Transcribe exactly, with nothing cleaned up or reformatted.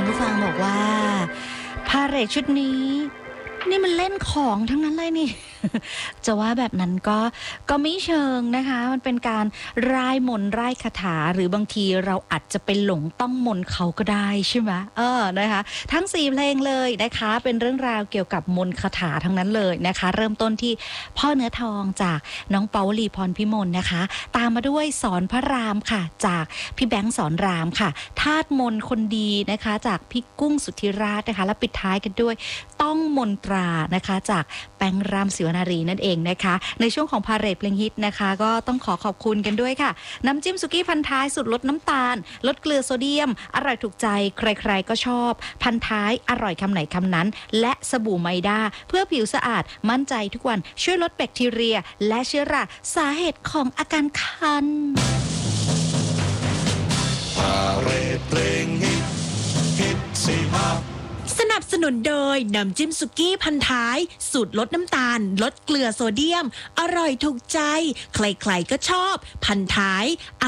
ผู้ฟังบอกว่าพาเหรดชุดนี้นี่มันเล่นของทั้งนั้นเลยนี่ จะว่าแบบนั้นก็ก็ไม่เชิงนะคะมันเป็นการร่ายมนต์ร่ายคาถาหรือบางทีเราอาจจะไปหลงต้องมนต์เขาก็ได้ใช่ไหมเออนะคะทั้งสี่เพลงเลยนะคะเป็นเรื่องราวเกี่ยวกับมนต์คาถาทั้งนั้นเลยนะคะเริ่มต้นที่พ่อเนื้อทองจากน้องเปาวลีพรพิมลนะคะตามมาด้วยสอนพระรามค่ะจากพี่แบงค์สอนรามค่ะธาตุมนต์คนดีนะคะจากพี่กุ้งสุทธิราชนะคะและปิดท้ายกันด้วยต้องมนตรานะคะจากแปงรามศิวนารีนั่นเองนะคะในช่วงของพาเหรดเพลงฮิตนะคะก็ต้องขอขอบคุณกันด้วยค่ะน้ำจิ้มสุกี้พันท้ายสุดลดน้ำตาลลดเกลือโซเดียมอร่อยถูกใจใครๆก็ชอบพันท้ายอร่อยคำไหนคำนั้นและสบู่ไมด้าเพื่อผิวสะอาดมั่นใจทุกวันช่วยลดแบคทีเรียและเชื้อราสาเหตุของอาการคันพาเหรดเพลงฮิตฮิตสี่ห้าสนับสนุนโดยน้ำจิ้มสุกี้พันท้ายสูตรลดน้ำตาลลดเกลือโซเดียมอร่อยถูกใจใครๆก็ชอบพันท้าย